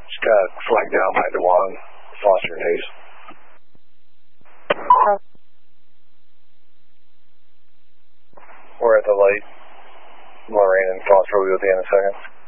Just got flagged down by Dewan, Foster and Hayes. We're at the light. Lorraine and Foster will be with you in a second.